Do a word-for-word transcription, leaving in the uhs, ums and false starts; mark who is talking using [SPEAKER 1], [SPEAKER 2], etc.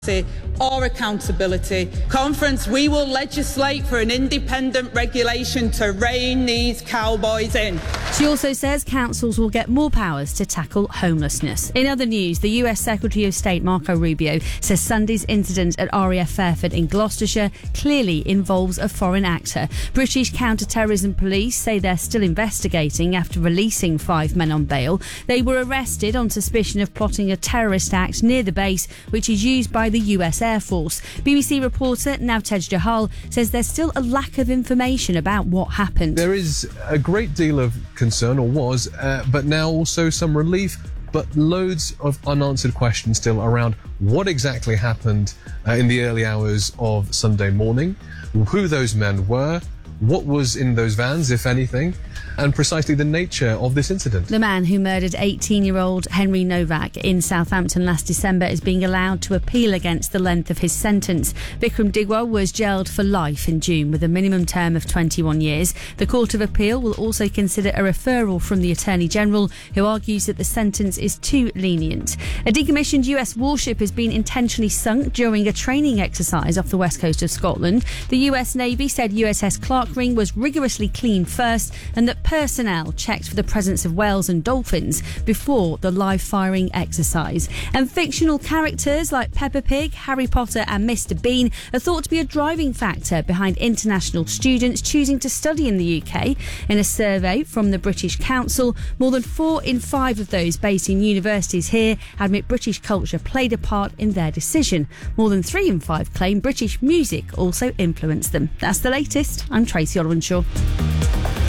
[SPEAKER 1] or accountability. Conference, we will legislate for an independent regulation to rein these cowboys in.
[SPEAKER 2] She also says councils will get more powers to tackle homelessness. In other news, the U S Secretary of State Marco Rubio says Sunday's incident at R A F Fairford in Gloucestershire clearly involves a foreign actor. British counter-terrorism police say they're still investigating after releasing five men on bail. They were arrested on suspicion of plotting a terrorist act near the base, which is used by the U S Air Force. B B C reporter Navtej Jahal says there's still a lack of information about what happened.
[SPEAKER 3] There is a great deal of concern, or was, uh, but now also some relief, but loads of unanswered questions still around what exactly happened uh, in the early hours of Sunday morning, who those men were, what was in those vans, if anything, and precisely the nature of this incident.
[SPEAKER 2] The man who murdered eighteen-year-old Henry Novak in Southampton last December is being allowed to appeal against the length of his sentence. Vikram Digwa was jailed for life in June with a minimum term of twenty-one years. The Court of Appeal will also consider a referral from the Attorney General, who argues that the sentence is too lenient. A decommissioned U S warship has been intentionally sunk during a training exercise off the west coast of Scotland. The U S Navy said U S S Clark Ring was rigorously cleaned first, and that personnel checked for the presence of whales and dolphins before the live firing exercise. And fictional characters like Peppa Pig, Harry Potter and Mister Bean are thought to be a driving factor behind international students choosing to study in the U K. In a survey from the British Council, more than four in five of those based in universities here admit British culture played a part in their decision. More than three in five claim British music also influenced them. That's the latest. I'm Tracy Olwenshaw.